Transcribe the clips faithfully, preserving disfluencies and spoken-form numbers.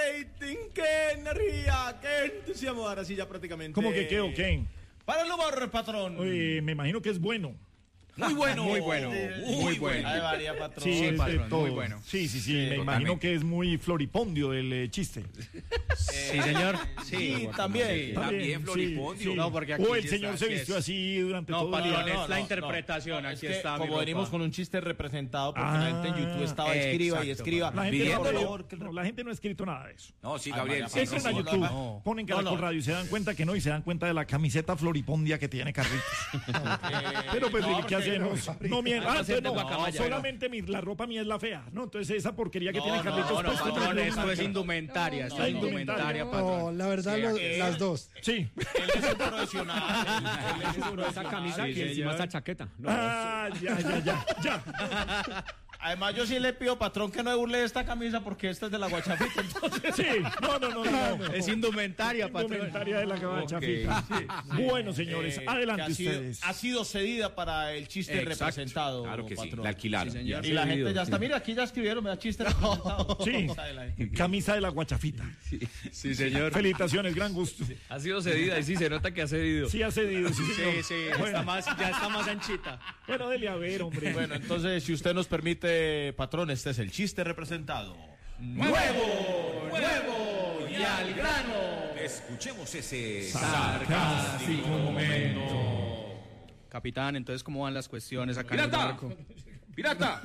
rating, qué energía, qué entusiasmo. Ahora sí ya prácticamente. ¿Cómo que qué o qué? Para el humor, patrón. Uy, me imagino que es bueno. Muy bueno. Muy bueno. Muy bueno. Ay, María, patrón. Sí, Sí, es patrón, de todo. muy bueno. Sí, sí, sí, Sí, me totalmente. imagino que es muy floripondio el eh, chiste. Sí, señor. Sí, también. Sí, También sí, floripondio. sí. No, porque aquí O el sí señor está, se aquí vistió es. así durante No, todo el patrón, día. es la interpretación, Es aquí que está mi como ropa. venimos con un chiste representado, porque Ah, la gente en YouTube estaba escriba y exacto, escriba. La gente, Pidiéndolo. no, Por favor, que el no, la gente no ha escrito nada de eso. No, sí, Ay, Gabriel. María, sí, Entran sí, a sí. YouTube, no. ponen No, Caracol no. Radio y se dan cuenta que no, y se dan cuenta de la camiseta floripondia que tiene Carlitos. Pero pues, no, ¿qué porque- hacemos? No, mien- Ah, ah, hacer entonces de no, guacamaya, solamente mi, la ropa mía es la fea, ¿no? Entonces esa porquería que No, tiene no, Carlitos no, no, puesto patrón, no Patrón, esto es marca. indumentaria, esto no, es no. indumentaria, No, patrón. la verdad, Sí, lo- aquí- las dos. Sí. Él es un profesional. Él, él es un Esa camisa Sí, y encima señor. esa chaqueta. No, Ah, ya, ya, ya, ya. Además, yo sí le pido, patrón, que no me burle de esta camisa porque esta es de la guachafita. Entonces, Sí, no, no, no, no. no. Es indumentaria, patrón. Indumentaria de la cabacha Ok. fija. Bueno, señores, eh, adelante que ha sido- ustedes. Ha sido cedida para el chiste Exacto. representado. Claro que sí, patrón. la alquilaron. Sí, señor. Y la gente ya está. Mira, aquí ya escribieron, me da chiste representado. Sí, Adelante. camisa de la guachafita. Sí, señor. Felicitaciones, gran gusto. ha sido cedida y sí, se nota que ha cedido. Sí ha cedido, sí, señor. Sí, sí, está Bueno, más, ya está más anchita. bueno, dele a ver, hombre. Bueno, entonces, si usted nos permite, patrón, este es el chiste representado. ¡Nuevo! ¡Nuevo! ¡Y al grano! Escuchemos ese Sarcástico momento. Capitán, entonces, ¿cómo van las cuestiones acá en el ¡Pirata! barco? ¡Pirata!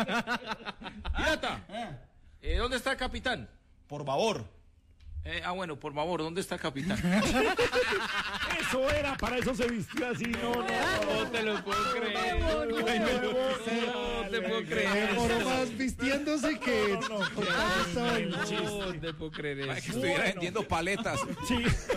¡Pirata! Eh, ¿Dónde está el capitán? Por favor. Eh, ah, bueno, por favor, ¿dónde está el capitán? Eso era, para eso se vistió así, no, no. No te lo puedo creer. No te puedo creer. Por más vistiéndose que. No, no, por más estaba en- No te puedo creer Para que eso. estuviera vendiendo paletas. Sí.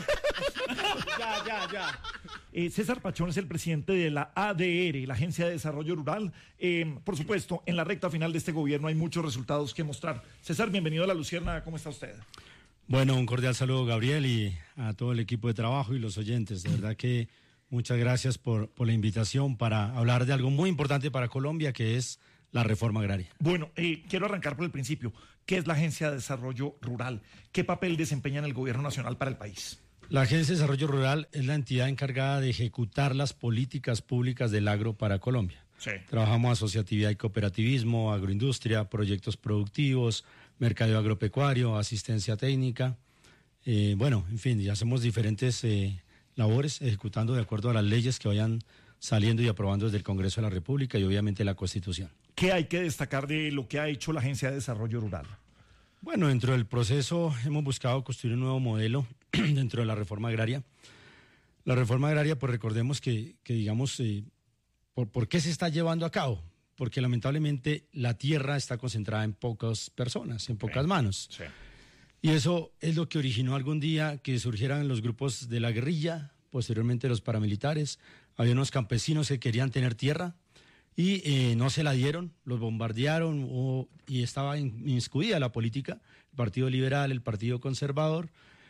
Ya, ya, ya. Eh, César Pachón es el presidente de la A D R, la Agencia de Desarrollo Rural. Eh, por supuesto, en la recta final de este gobierno hay muchos resultados que mostrar. César, bienvenido a La Luciérnaga, ¿cómo está usted? Bueno, un cordial saludo, Gabriel, y a todo el equipo de trabajo y los oyentes. De verdad que muchas gracias por, por la invitación para hablar de algo muy importante para Colombia, que es la reforma agraria. Bueno, eh, quiero arrancar por el principio. ¿Qué es la Agencia de Desarrollo Rural? ¿Qué papel desempeña en el gobierno nacional para el país? La Agencia de Desarrollo Rural es la entidad encargada de ejecutar las políticas públicas del agro para Colombia. Sí. Trabajamos asociatividad y cooperativismo, agroindustria, proyectos productivos, mercadeo agropecuario, asistencia técnica. Eh, bueno, en fin, y hacemos diferentes eh, labores ejecutando de acuerdo a las leyes que vayan saliendo y aprobando desde el Congreso de la República y obviamente la Constitución. ¿Qué hay que destacar de lo que ha hecho la Agencia de Desarrollo Rural? Bueno, dentro del proceso hemos buscado construir un nuevo modelo dentro de la reforma agraria. La reforma agraria, pues recordemos que, que digamos, eh, por, ¿por qué se está llevando a cabo? Porque lamentablemente la tierra está concentrada en pocas personas, en pocas manos. Sí. Y eso es lo que originó algún día que surgieran los grupos de la guerrilla, posteriormente los paramilitares. Había unos campesinos que querían tener tierra y eh, no se la dieron, los bombardearon o, y estaba inmiscuida la política, el Partido Liberal, el Partido Conservador,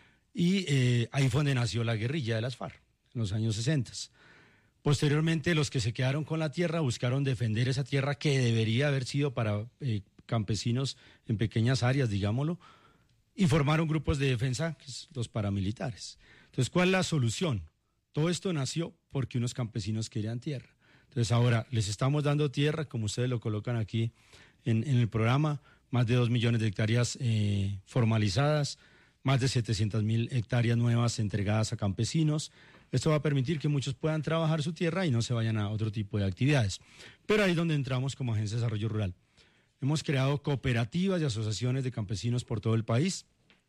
y eh, ahí fue donde nació la guerrilla de las FARC, en los años sesenta. Posteriormente, los que se quedaron con la tierra buscaron defender esa tierra que debería haber sido para eh, campesinos en pequeñas áreas, digámoslo, y formaron grupos de defensa, que es los paramilitares. Entonces, ¿cuál es la solución? Todo esto nació porque unos campesinos querían tierra. Entonces, ahora les estamos dando tierra, como ustedes lo colocan aquí en, en el programa, más de dos millones de hectáreas eh, formalizadas, más de setecientas mil hectáreas nuevas entregadas a campesinos. Esto va a permitir que muchos puedan trabajar su tierra y no se vayan a otro tipo de actividades. Pero ahí es donde entramos como Agencia de Desarrollo Rural. Hemos creado cooperativas y asociaciones de campesinos por todo el país.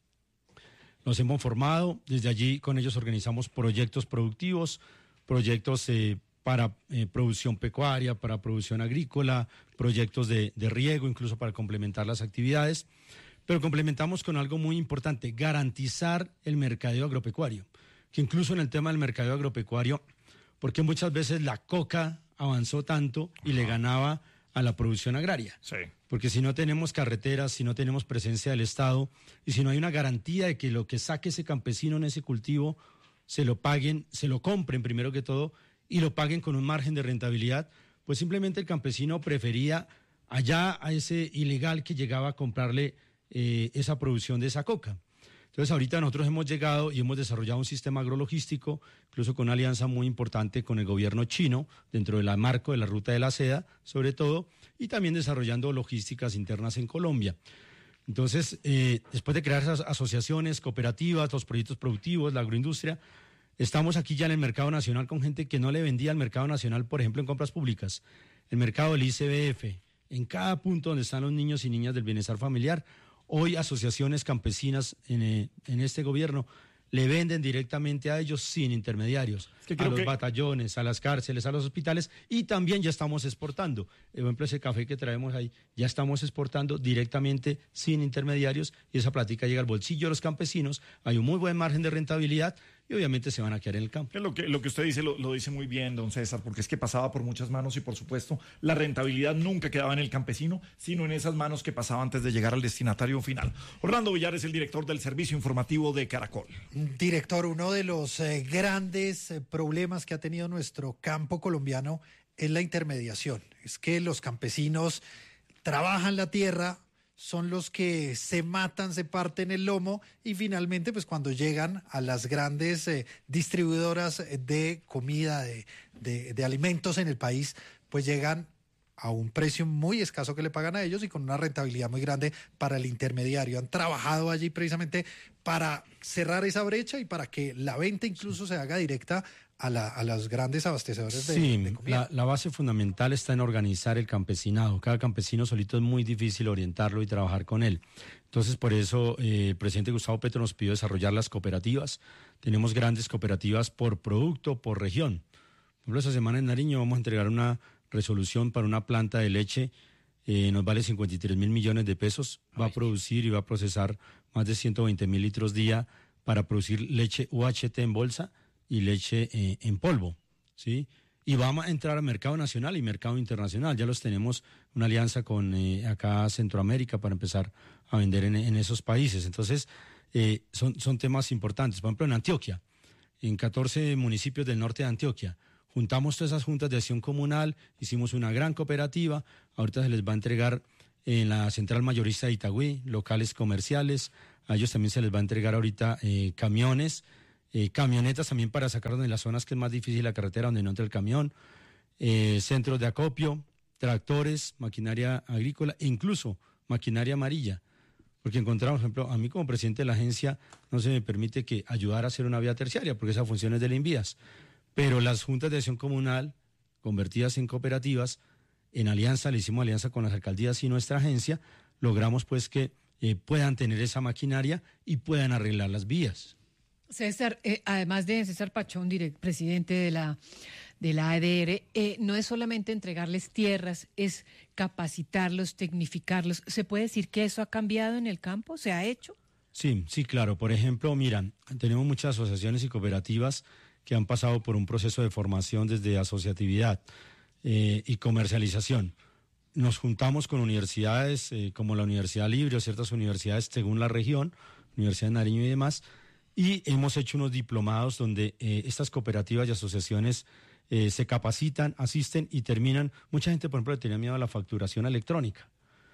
Nos hemos formado, desde allí con ellos organizamos proyectos productivos, proyectos eh, para eh, producción pecuaria, para producción agrícola, proyectos de, de riego, incluso para complementar las actividades. Pero complementamos con algo muy importante, garantizar el mercadeo agropecuario, que incluso en el tema del mercadeo agropecuario, porque muchas veces la coca avanzó tanto y le ganaba a la producción agraria. Sí. Porque si no tenemos carreteras, si no tenemos presencia del Estado y si no hay una garantía de que lo que saque ese campesino en ese cultivo se lo paguen, se lo compren primero que todo y lo paguen con un margen de rentabilidad, pues simplemente el campesino prefería allá a ese ilegal que llegaba a comprarle eh, esa producción de esa coca. Entonces ahorita nosotros hemos llegado y hemos desarrollado un sistema agrologístico, incluso con una alianza muy importante con el gobierno chino, dentro del marco de la Ruta de la Seda, sobre todo, y también desarrollando logísticas internas en Colombia. Entonces, eh, después de crear esas asociaciones, cooperativas, los proyectos productivos, la agroindustria, estamos aquí ya en el mercado nacional con gente que no le vendía al mercado nacional, por ejemplo, en compras públicas. El mercado del I C B F, en cada punto donde están los niños y niñas del bienestar familiar, hoy asociaciones campesinas en, eh, en este gobierno le venden directamente a ellos sin intermediarios, Es que a creo los que- batallones, a las cárceles, a los hospitales, y también ya estamos exportando. Por ejemplo, ese café que traemos ahí, ya estamos exportando directamente sin intermediarios y esa plática llega al bolsillo de los campesinos, hay un muy buen margen de rentabilidad y obviamente se van a quedar en el campo. Que Lo que, lo que usted dice lo, lo dice muy bien, don César, porque es que pasaba por muchas manos y por supuesto la rentabilidad nunca quedaba en el campesino, sino en esas manos que pasaba antes de llegar al destinatario final. Orlando Villar es el director del Servicio Informativo de Caracol. Director, uno de los eh, grandes eh, problemas que ha tenido nuestro campo colombiano es la intermediación. Es que los campesinos trabajan la tierra, son los que se matan, se parten el lomo y finalmente pues cuando llegan a las grandes eh, distribuidoras de comida, de, de, de alimentos en el país, pues llegan a un precio muy escaso que le pagan a ellos y con una rentabilidad muy grande para el intermediario. Han trabajado allí precisamente para cerrar esa brecha y para que la venta incluso se haga directa a, la, a los grandes abastecedores de, Sí, de comida. la, la base fundamental está en organizar el campesinado. Cada campesino solito es muy difícil orientarlo y trabajar con él. Entonces, por eso eh, el presidente Gustavo Petro nos pidió desarrollar las cooperativas. Tenemos grandes cooperativas por producto, por región. Por ejemplo, esta semana en Nariño vamos a entregar una resolución para una planta de leche, eh, nos vale cincuenta y tres mil millones de pesos, va a producir y va a procesar más de ciento veinte mil litros día para producir leche U H T en bolsa y leche eh, en polvo, ¿sí? Y vamos a entrar al mercado nacional y mercado internacional, ya los tenemos una alianza con eh, acá Centroamérica para empezar a vender en, en esos países, entonces eh, son, son temas importantes. Por ejemplo, en Antioquia, en catorce municipios del norte de Antioquia, juntamos todas esas juntas de acción comunal, hicimos una gran cooperativa, ahorita se les va a entregar en la central mayorista de Itagüí, locales comerciales, a ellos también se les va a entregar ahorita eh, camiones, eh, camionetas también para sacarlos de las zonas que es más difícil la carretera donde no entra el camión, eh, centros de acopio, tractores, maquinaria agrícola e incluso maquinaria amarilla. Porque encontramos, por ejemplo, a mí como presidente de la agencia no se me permite que ayudar a hacer una vía terciaria, porque esa función es del INVIAS. Pero las juntas de acción comunal, convertidas en cooperativas, en alianza, le hicimos alianza con las alcaldías y nuestra agencia, logramos pues que eh, puedan tener esa maquinaria y puedan arreglar las vías. César, eh, además de César Pachón, direct, presidente de la, de la A D R, eh, no es solamente entregarles tierras, es capacitarlos, tecnificarlos. ¿Se puede decir que eso ha cambiado en el campo? ¿Se ha hecho? Sí, sí, claro. Por ejemplo, mira, tenemos muchas asociaciones y cooperativas que han pasado por un proceso de formación desde asociatividad eh, y comercialización. Nos juntamos con universidades eh, como la Universidad Libre o ciertas universidades según la región, Universidad de Nariño y demás, y hemos hecho unos diplomados donde eh, estas cooperativas y asociaciones eh, se capacitan, asisten y terminan. Mucha gente, por ejemplo, le tenía miedo a la facturación electrónica.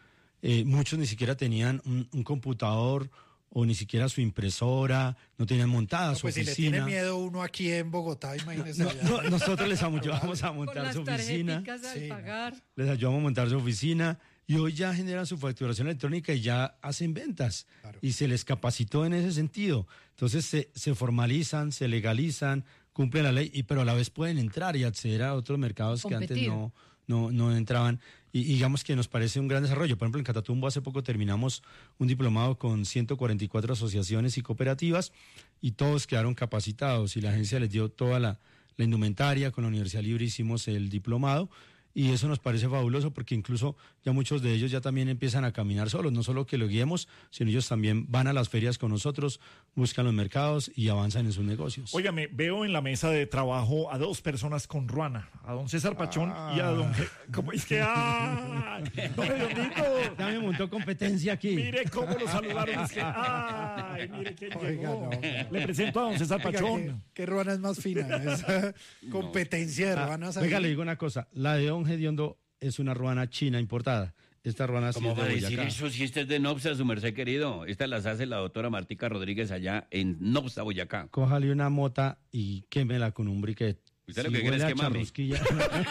Eh, muchos ni siquiera tenían un, un computador o ni siquiera su impresora, no tenían montada No, su pues si le oficina. tiene miedo uno aquí en Bogotá, imagínese. No, allá. no, nosotros les ayudamos a Con montar las su oficina, tarjeticas al Sí, no. pagar. les ayudamos a montar su oficina y hoy ya generan su facturación electrónica y ya hacen ventas. Claro. Y se les capacitó en ese sentido. Entonces se, se formalizan, se legalizan, cumplen la ley, y pero a la vez pueden entrar y acceder a otros mercados que antes Competir. no, no, no entraban. Y, y digamos que nos parece un gran desarrollo. Por ejemplo, en Catatumbo hace poco terminamos un diplomado con ciento cuarenta y cuatro asociaciones y cooperativas y todos quedaron capacitados y la agencia les dio toda la, la indumentaria. Con la Universidad Libre hicimos el diplomado y eso nos parece fabuloso porque incluso ya muchos de ellos ya también empiezan a caminar solos, no solo que lo guiemos, sino ellos también van a las ferias con nosotros, buscan los mercados y avanzan en sus negocios. Óigame, veo en la mesa de trabajo a dos personas con ruana, a don César Pachón y a don... ¿Cómo es que? ¡Ah! ¡Don Hediondito! Ya me montó competencia aquí. Mire cómo lo saludaron. Es que, ¡ay! Mire quién Oiga, llegó. no, no. Le presento a don César Oiga, Pachón. ¿qué, qué ruana es más fina? Esa competencia de Ah, ruanas. oiga, ahí. le digo una cosa, la de don Hediondo es una ruana china importada. esta ruana sí ¿Cómo es va a de decir Boyacá. eso si esta es de Nopsa, su merced querido? Estas las hace la doctora Martica Rodríguez allá en Nopsa, Boyacá. Cójale una mota y quémela con un briquet. ¿Usted lo Si que quiere es huele a quemarme? charrusquilla-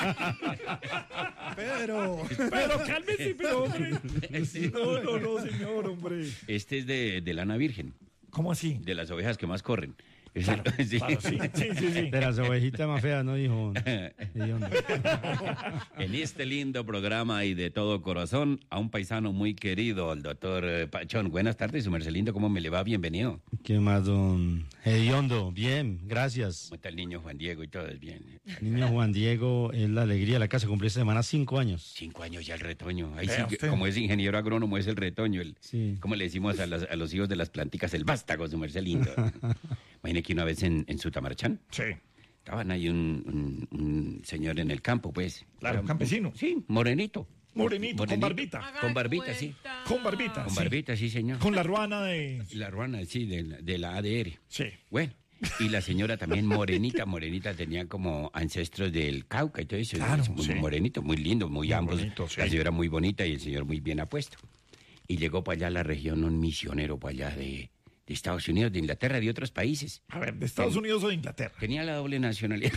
Pedro. Pero cálmese, pero hombre. No, no, no, señor, hombre. Este es de, de lana virgen, ¿Cómo así? de las ovejas que más corren. Es Claro, el- sí. claro, sí, sí, sí, sí. De las ovejitas más feas, ¿no, hijo? Hediondo. En este lindo programa y de todo corazón, a un paisano muy querido, el doctor eh, Pachón. Buenas tardes, su merced lindo, ¿cómo me le va? Bienvenido. ¿Qué más, don Hediondo? Bien, gracias. ¿Cómo está el niño Juan Diego y todo es bien? Niño Juan Diego es la alegría de la casa, cumple esta semana cinco años. Cinco años ya el retoño. Ahí Vea sí, usted. como es ingeniero agrónomo, es el retoño. El, Sí. ¿Cómo le decimos a, las- a los hijos de las planticas? El vástago, su merced lindo. Imagine que una vez en, en Sutamarchán, Sí, estaban ahí un, un- un señor en el campo, pues. claro, Era- campesino. Sí, morenito. Morenito, con barbita. Con barbita, sí. Con barbita. Con sí. barbita, sí, señor. Con la ruana de... La ruana, sí, de, la- de la A D R. Sí. Bueno, y la señora también morenita, morenita, tenía como ancestros del Cauca y todo eso. Claro, muy sí. morenito, muy lindo, muy, Muy ambos. bonito, sí. La señora muy bonita y el señor muy bien apuesto. Y llegó para allá a la región un misionero para allá de, de Estados Unidos, de Inglaterra, de otros países. A ver, ¿de Estados Unidos o de Inglaterra? Tenía la doble nacionalidad.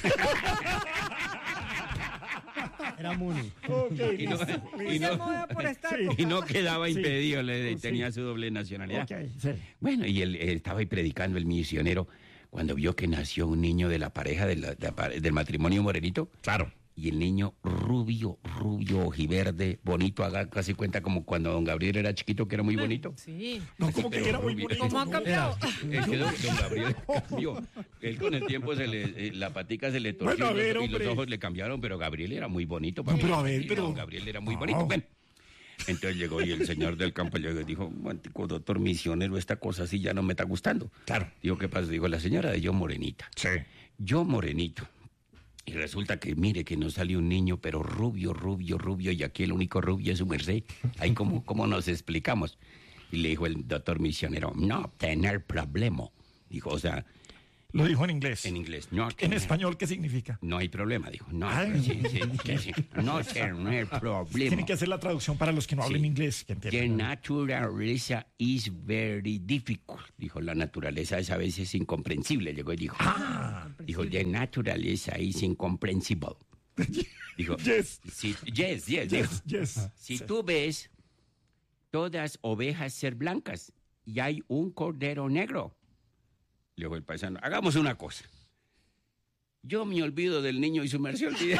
Era Muni. Ok, y, no, listo, y no- Sí. y no quedaba Sí. impedido, le, Sí. tenía su doble nacionalidad. Ok, sí. Bueno, y él, él estaba ahí predicando el misionero cuando vio que nació un niño de la pareja de la- de la pare- del matrimonio morenito. Claro. Y el niño rubio, rubio, ojiverde, bonito, haga casi cuenta como cuando don Gabriel era chiquito, que era muy bonito. Sí. No, como que pero era muy rubio. bonito. ¿Cómo ha ¿no? cambiado? Es que don, don Gabriel cambió. Él con el tiempo se le, eh, la patica se le torció Bueno, a y los- ver, y los hombre. ojos le cambiaron, pero Gabriel era muy bonito. No, pero a ver, Sí, pero- don Gabriel era muy No. bonito. Bueno, entonces llegó y el señor del campo llegó y dijo, "Guantico, doctor misionero, esta cosa así ya no me está gustando". Claro. Digo, ¿qué pasa? Digo, la señora de yo morenita. Sí. Yo morenito. Y resulta que, mire, que nos sale un niño, pero rubio, rubio, rubio, y aquí el único rubio es su merced. Ahí como, ¿cómo nos explicamos? Y le dijo el doctor misionero, no tener problema. Dijo, o sea, Lo dijo en inglés. en inglés, no En tener- español, ¿qué significa? No hay problema, dijo. No, Ay. sí, sí, sí, sí, no tener problema. Tiene que hacer la traducción para los que no hablen Sí. inglés. Que The entiendan. naturaleza is very difficult. Dijo, la naturaleza es a veces incomprensible. Llegó y dijo, Ah. dijo, the naturaleza is incomprehensible. Dijo, Yes. si, yes, yes, dijo, Yes, yes. si tú ves todas ovejas ser blancas y hay un cordero negro, le dijo el paisano, hagamos una cosa. Yo me olvido del niño y su merced olvide.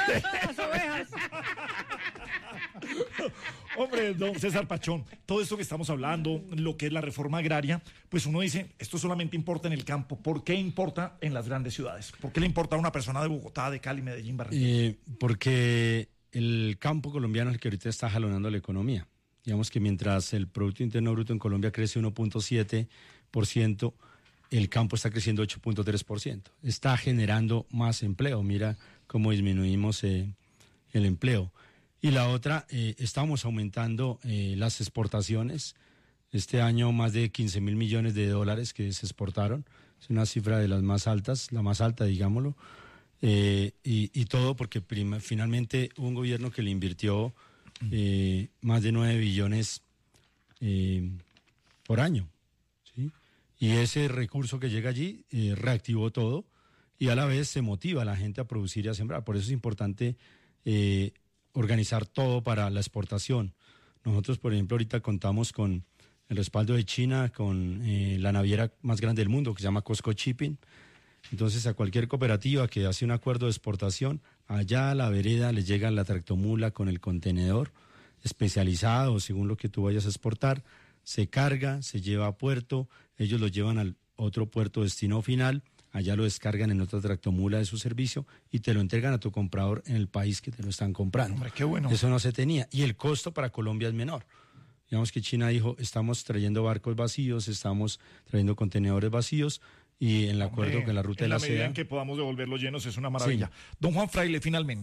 Hombre, don César Pachón, todo esto que estamos hablando, lo que es la reforma agraria, pues uno dice, esto solamente importa en el campo. ¿Por qué importa en las grandes ciudades? ¿Por qué le importa a una persona de Bogotá, de Cali, Medellín, Barranquilla? Eh, porque el campo colombiano es el que ahorita está jalonando la economía. Digamos que mientras el Producto Interno Bruto en Colombia crece uno punto siete por ciento, el campo está creciendo ocho punto tres por ciento. Está generando más empleo. Mira cómo disminuimos eh, el empleo. Y la otra, eh, estamos aumentando eh, las exportaciones. Este año más de quince mil millones de dólares que se exportaron. Es una cifra de las más altas, la más alta, digámoslo. Eh, y, y todo porque prima- finalmente hubo un gobierno que le invirtió eh, más de nueve billones eh, por año. ¿Sí? Y ese recurso que llega allí eh, reactivó todo y a la vez se motiva a la gente a producir y a sembrar. Por eso es importante eh, organizar todo para la exportación. Nosotros, por ejemplo, ahorita contamos con el respaldo de China, con eh, la naviera más grande del mundo que se llama Costco Shipping. Entonces, a cualquier cooperativa que hace un acuerdo de exportación, allá a la vereda le llega la tractomula con el contenedor especializado, según lo que tú vayas a exportar, se carga, se lleva a puerto, ellos lo llevan al otro puerto destino final, allá lo descargan en otra tractomula de su servicio y te lo entregan a tu comprador en el país que te lo están comprando. Hombre, qué bueno. Eso no se tenía. Y el costo para Colombia es menor. Digamos que China dijo, estamos trayendo barcos vacíos, estamos trayendo contenedores vacíos y en el acuerdo Hombre, con la ruta en de la, la medida seda. en que podamos devolverlos llenos es una maravilla. Don Juan Fraile, finalmente,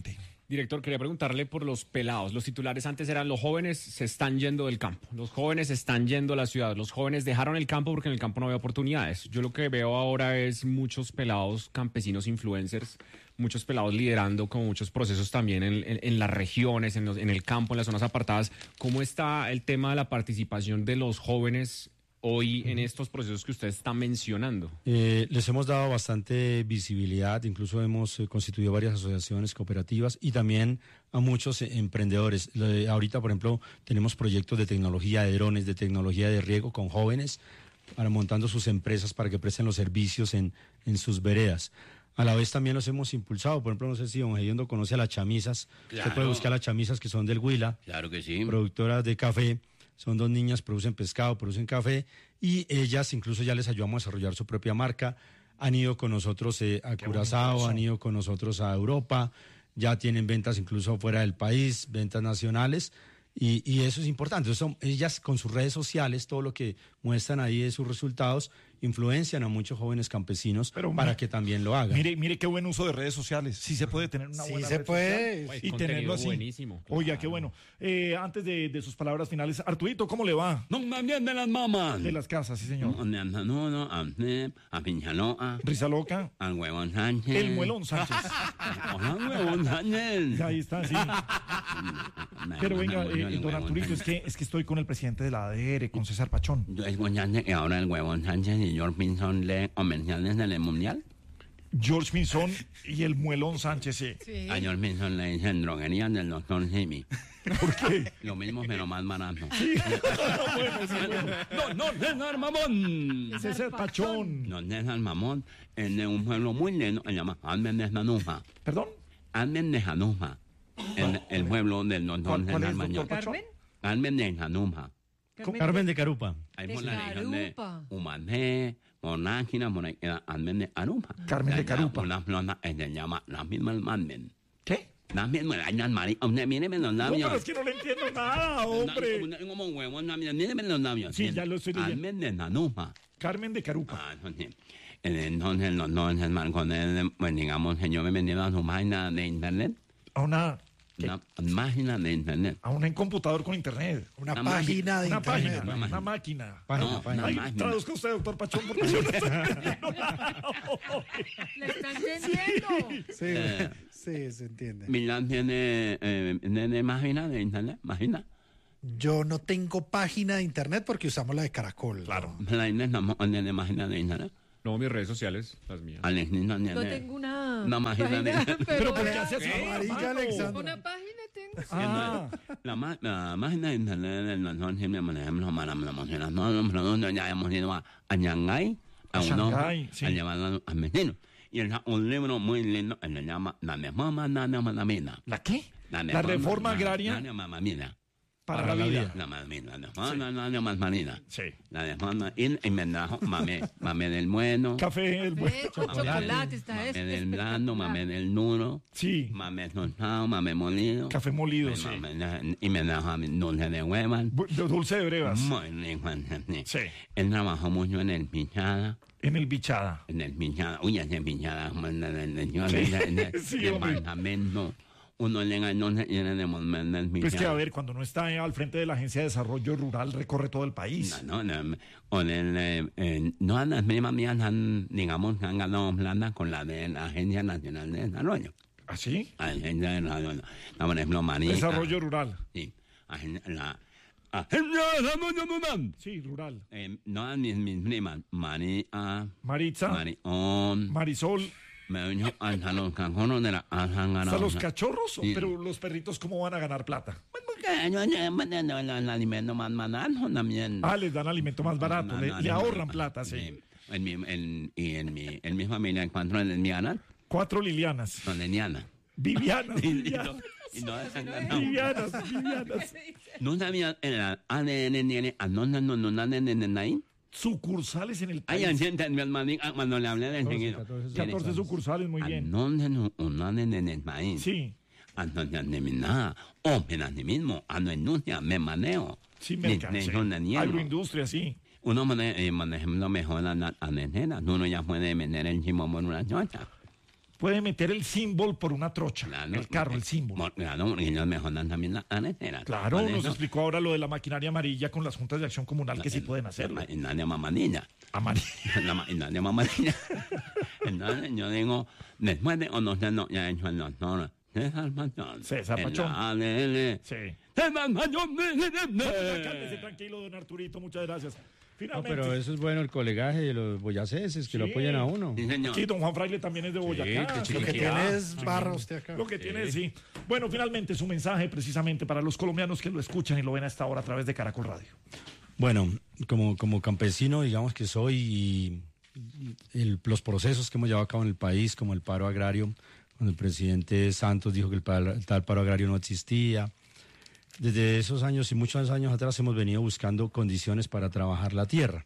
Director, quería preguntarle por los pelados. Los titulares antes eran los jóvenes se están yendo del campo, los jóvenes se están yendo a la ciudad, los jóvenes dejaron el campo porque en el campo no había oportunidades. Yo lo que veo ahora es muchos pelados campesinos influencers, muchos pelados liderando como muchos procesos también en, en, en las regiones, en, los, en el campo, en las zonas apartadas. ¿Cómo está el tema de la participación de los jóvenes hoy en estos procesos que usted está mencionando? Eh, les hemos dado bastante visibilidad, incluso hemos eh, constituido varias asociaciones cooperativas y también a muchos eh, emprendedores. Le, ahorita, por ejemplo, tenemos proyectos de tecnología de drones, de tecnología de riego con jóvenes, para montando sus empresas para que presten los servicios en, en sus veredas. A la vez también los hemos impulsado. Por ejemplo, no sé si don Gediondo conoce a las chamisas. Claro. Usted puede buscar las chamisas que son del Huila. Claro que sí. Productoras de café. Son dos niñas, producen pescado, producen café y ellas incluso ya les ayudamos a desarrollar su propia marca. Han ido con nosotros eh, a Curazao, han ido con nosotros a Europa, ya tienen ventas incluso fuera del país, ventas nacionales y, y eso es importante. Son, ellas con sus redes sociales, todo lo que muestran ahí de sus resultados, influencian a muchos jóvenes campesinos Pero para mire, que también lo hagan. Mire, mire qué buen uso de redes sociales. Sí se puede tener una Sí buena se red puede. social Hay y contenido tenerlo así. buenísimo, Oiga, claro. qué bueno. Eh, antes de, de sus palabras finales, Arturito, ¿cómo le va? No me entienden las mamás. De las casas, sí señor. No, no, no, no, a Nep, a Piñaloa, Risa loca. al huevón Sánchez. El muelón Sánchez. Hola, huevón Sánchez. Ahí está, sí. Pero venga, eh, don Arturito, es que, es que estoy con el presidente de la A D R, con César Pachón. Yo escuchaste que ahora el huevón Sánchez y George Pinson leen comerciales del mundial. George Pinzón y el muelón Sánchez, sí. Sí. A George Pinson le dicen droguería del doctor Simi. ¿Por qué? Lo mismo, pero más barato. Bueno, sí, bueno. No, no, César Mamón. César Pachón. No, César Mamón es de un pueblo muy lindo, se llama Almen de Januja. ¿Perdón? Almen de Januja. El, el pueblo del doctor ¿Cuál, cuál César es, Mañón. doctor Pachón? ¿Carmen? Almen de Januja. Carmen de Carupa. Ahí De por la región de Carupa. Humané, Monáquina, por ahí queda Almen de Carupa. Carmen de Allá Carupa. Una flota que se llama las mismas Almen. ¿Qué? Las mismas, ay, las mari- Usted míreme los No, labios. pero es que no le entiendo nada, hombre. Una- Como un huevo, una- míreme los labios. Sí, ya lo estoy leyendo. Almen de Januja. Carmen de Carupa. Ah, entonces, entonces, los dos hermanos con él, pues digamos, yo me vendía a su página de internet. A una, Una página de internet. a un computador con internet. Una Una página de Una internet. página, Una una máquina. máquina. Página, No, página. una Ay, máquina. traduzca usted, doctor Pachón, porque yo no estoy entendiendo nada. ¿Le está entendiendo? Sí, sí, se entiende. Milán tiene eh, tiene página de internet, página. Yo no tengo página de internet porque usamos la de Caracol. Claro. La internet no tiene página de internet. No, mis redes sociales, las mías. Alexis no tiene. No tengo una, Una página de- Pero ¿por qué la- hace así? Amarilla, hermano? Alexandra. Una página tengo. Ah, La, ma- la página de internet del doctor siempre, por ejemplo, para promocionar todos los productos, ya hemos ido a, a Shanghái, a, A Europa, Shanghái, sí. a llevarlo al vecino. Y es un libro muy lindo, que se llama La reforma de la mamamina. ¿la qué? La reforma agraria La mamamina. para la vida. La mamamina, la reforma de la mamamina. Sí. La reforma, y y me trajo mamé, mamé del bueno, Café, el bueno. Café con chocolate, está mamé es- del blando, espectacular. mamé del duro, Sí. mamé tostado, mamé molido. Café molido, Me- sí. mamé- Y me trajo dulce de huevas. Bu- de Dulce de brevas. Muy rico, sí. Sí. Él trabajó mucho en el Pichada, En el Bichada. en el Pichada, uy, ese Pichada, en el, en el, Sí. en el Sí, hombre. departamento. Uno llega y no se quiere devolver del Pues que a Pichada. ver, cuando no está al frente de la Agencia de Desarrollo Rural, recorre todo el país. No, no, no, con el, eh, eh, no las mismas mías han, digamos, han ganado plata con la de la Agencia Nacional de Desarrollo. ¿Así? Agencia de Desarrollo. No, por ejemplo, María. Desarrollo Rural. Sí. Agencia, la, Agencia de Desarrollo Rural. Sí, rural. Eh, no, mis, mis primas, María, Maritza, Marión, Marisol, me vino hasta los cajones de la Alhambra. hasta los cachorros, Sí. pero los perritos, ¿cómo van a ganar plata? Porque yo llevo el, el alimento más barato también. Ah, les dan alimento más barato, No, le, no, le no, ahorran no, plata, sí. sí. En mi, en, y en mi, en mi familia, en cuatro lesbianas, Cuatro Lilianas. son lesbianas. Vivianas, Y, y Vivianas. no, y no dejan ganar. Vivianas, Vivianas. No sabía el A D N tiene a no no no no no no no no ahí. Sucursales en el Ay, país. así entendió el maní cuando le hablé del seguido. catorce sucursales, muy bien. No no no no no en el país. Sí, Ando ya de mi nada. O en sí mismo. Ando en industria. Me manejo. sí, Ni- mercado. ni sí. son de niego. Agroindustria, sí. Uno maneja, eh, maneja lo mejor a la anejera. Uno ya puede vender el chimo por una chocha. puede meter el símbolo por una trocha. Claro, el carro, el símbolo. Claro, ellos mejoran también la carretera. Claro, Con nos eso, explicó ahora lo de la maquinaria amarilla con las juntas de acción comunal que sí pueden hacerlo. Nadie mamadilla. Amarilla. Nadie mamadilla. Entonces yo digo, después de conocer lo que ha hecho el doctor César Pachón. César Pachón. En la A D L. Sí. César Pachón. Cálmese tranquilo, don Arturito, muchas gracias. No, Finalmente. pero eso es bueno, el colegaje de los boyacenses, que lo Sí. apoyan a uno. Sí, señor. Sí, don Juan Fraile también es de Boyacá. Lo que tiene es barra usted acá. Lo que tiene, sí. Bueno, finalmente su mensaje precisamente para los colombianos que lo escuchan y lo ven a esta hora a través de Caracol Radio. Bueno, como, como campesino, digamos que soy, y el- los procesos que hemos llevado a cabo en el país, como el paro agrario, cuando el presidente Santos dijo que el, par- el tal paro agrario no existía. Desde esos años y muchos años atrás hemos venido buscando condiciones para trabajar la tierra.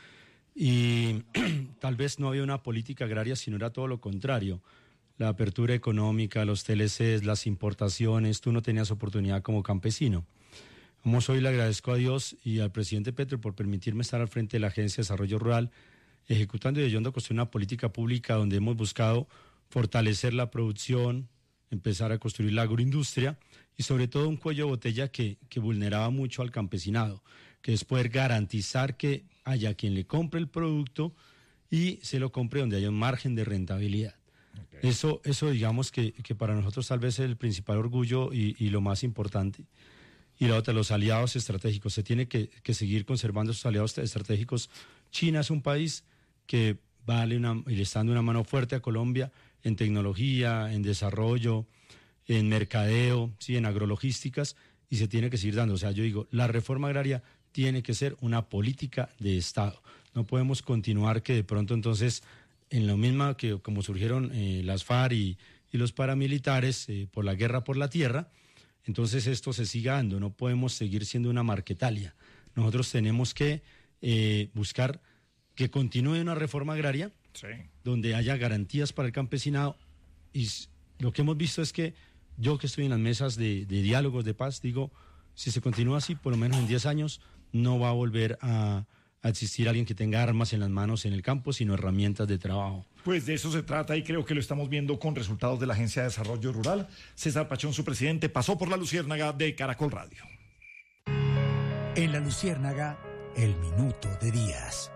Y tal vez no había una política agraria, sino era todo lo contrario. La apertura económica, los T L Cs, las importaciones, tú no tenías oportunidad como campesino. Como hoy le agradezco a Dios y al presidente Petro por permitirme estar al frente de la Agencia de Desarrollo Rural, ejecutando y ayudando a construir una política pública donde hemos buscado fortalecer la producción, empezar a construir la agroindustria y sobre todo un cuello de botella que, que vulneraba mucho al campesinado, que es poder garantizar que haya quien le compre el producto y se lo compre donde haya un margen de rentabilidad. Okay. Eso, eso digamos que, que para nosotros tal vez es el principal orgullo y, y lo más importante. Y la otra, los aliados estratégicos. Se tiene que, que seguir conservando esos aliados estratégicos. China es un país que vale una, y le está dando una mano fuerte a Colombia en tecnología, en desarrollo, en mercadeo, sí, en agrologísticas, y se tiene que seguir dando. O sea, yo digo, la reforma agraria tiene que ser una política de Estado. No podemos continuar que de pronto entonces, en lo mismo que como surgieron eh, las FARC y, y los paramilitares eh, por la guerra por la tierra, entonces esto se siga dando. No podemos seguir siendo una marquetalia. Nosotros tenemos que eh, buscar que continúe una reforma agraria, sí, donde haya garantías para el campesinado. Y lo que hemos visto es que yo que estoy en las mesas de, de diálogos de paz, digo, si se continúa así, por lo menos en diez años, no va a volver a, a existir alguien que tenga armas en las manos en el campo, sino herramientas de trabajo. Pues de eso se trata y creo que lo estamos viendo con resultados de la Agencia de Desarrollo Rural. César Pachón, su presidente, pasó por la Luciérnaga de Caracol Radio. En la Luciérnaga, el minuto de Díaz.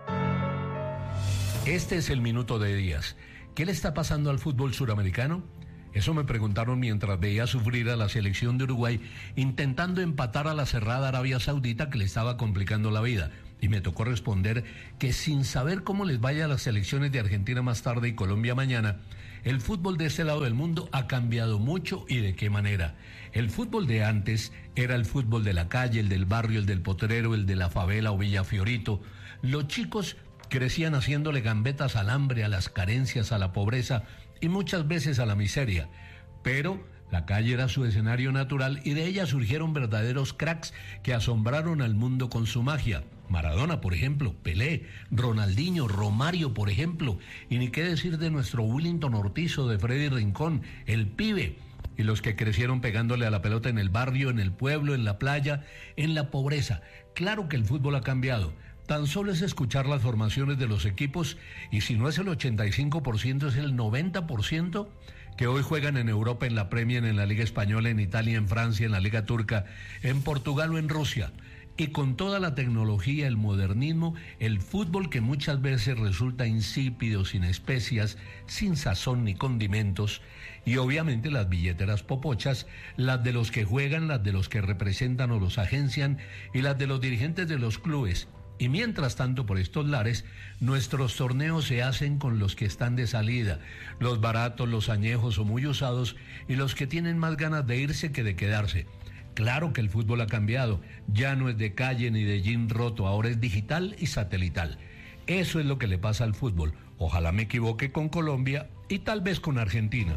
Este es el minuto de Díaz. ¿Qué le está pasando al fútbol suramericano? Eso me preguntaron mientras veía sufrir a la selección de Uruguay intentando empatar a la cerrada Arabia Saudita que le estaba complicando la vida. Y me tocó responder que sin saber cómo les vaya a las selecciones de Argentina más tarde y Colombia mañana, el fútbol de este lado del mundo ha cambiado mucho y de qué manera. El fútbol de antes era el fútbol de la calle, el del barrio, el del potrero, el de la favela o Villa Fiorito. Los chicos crecían haciéndole gambetas al hambre, a las carencias, a la pobreza y muchas veces a la miseria. Pero la calle era su escenario natural y de ella surgieron verdaderos cracks que asombraron al mundo con su magia. Maradona, por ejemplo, Pelé, Ronaldinho, Romario, por ejemplo, y ni qué decir de nuestro Willington Ortizo, de Freddy Rincón, el pibe, y los que crecieron pegándole a la pelota en el barrio, en el pueblo, en la playa, en la pobreza. Claro que el fútbol ha cambiado. Tan solo es escuchar las formaciones de los equipos, y si no es el ochenta y cinco por ciento, es el noventa por ciento que hoy juegan en Europa, en la Premier, en la Liga Española, en Italia, en Francia, en la Liga Turca, en Portugal o en Rusia. Y con toda la tecnología, el modernismo, el fútbol que muchas veces resulta insípido, sin especias, sin sazón ni condimentos, y obviamente las billeteras popochas, las de los que juegan, las de los que representan o los agencian, y las de los dirigentes de los clubes. Y mientras tanto, por estos lares, nuestros torneos se hacen con los que están de salida, los baratos, los añejos o muy usados, y los que tienen más ganas de irse que de quedarse. Claro que el fútbol ha cambiado, ya no es de calle ni de jean roto, ahora es digital y satelital. Eso es lo que le pasa al fútbol. Ojalá me equivoque con Colombia y tal vez con Argentina.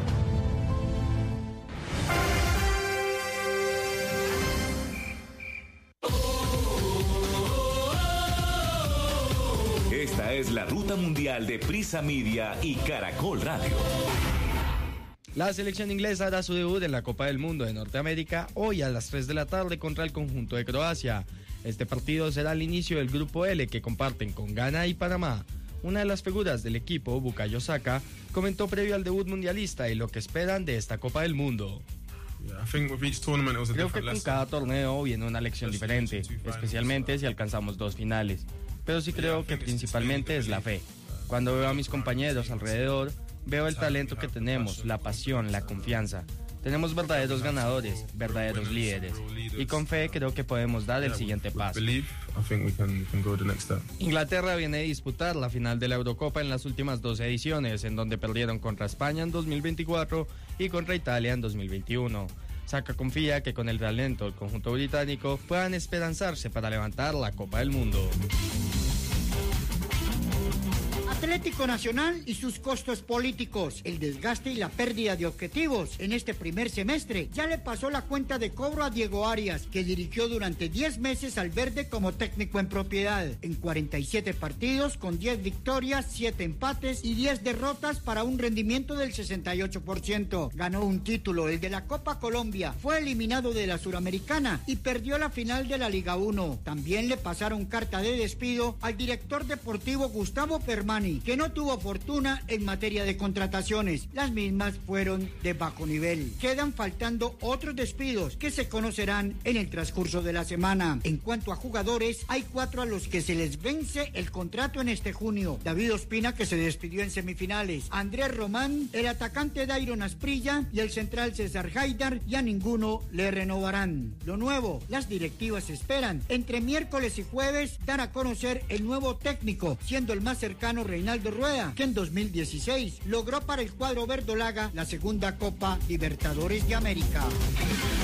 Esta es la ruta mundial de Prisa Media y Caracol Radio. La selección inglesa hará su debut en la Copa del Mundo de Norteamérica hoy a las tres de la tarde contra el conjunto de Croacia. Este partido será el inicio del Grupo L que comparten con Ghana y Panamá. Una de las figuras del equipo, Bukayo Saka, comentó previo al debut mundialista y lo que esperan de esta Copa del Mundo. Creo que con cada torneo viene una lección diferente, especialmente si alcanzamos dos finales. Pero sí creo que principalmente es la fe. Cuando veo a mis compañeros alrededor, veo el talento que tenemos, la pasión, la confianza. Tenemos verdaderos ganadores, verdaderos líderes. Y con fe creo que podemos dar el siguiente paso. Inglaterra viene a disputar la final de la Eurocopa en las últimas dos ediciones, en donde perdieron contra España en dos mil veinticuatro y contra Italia en dos mil veintiuno. Saka confía que con el talento del conjunto británico puedan esperanzarse para levantar la Copa del Mundo. Atlético Nacional y sus costos políticos, el desgaste y la pérdida de objetivos en este primer semestre ya le pasó la cuenta de cobro a Diego Arias, que dirigió durante diez meses al verde como técnico en propiedad, en cuarenta y siete partidos con diez victorias, siete empates y diez derrotas para un rendimiento del sesenta y ocho por ciento. Ganó un título, el de la Copa Colombia, fue eliminado de la Suramericana y perdió la final de la Liga uno. También le pasaron carta de despido al director deportivo Gustavo Permani, que no tuvo fortuna en materia de contrataciones. Las mismas fueron de bajo nivel. Quedan faltando otros despidos que se conocerán en el transcurso de la semana. En cuanto a jugadores, hay cuatro a los que se les vence el contrato en este junio. David Ospina, que se despidió en semifinales. Andrés Román, el atacante Dairon Asprilla y el central César Haidar, y a ninguno le renovarán. Lo nuevo, las directivas esperan entre miércoles y jueves dar a conocer el nuevo técnico, siendo el más cercano Reinaldo Rueda, que en dos mil dieciséis logró para el cuadro verdolaga la segunda Copa Libertadores de América.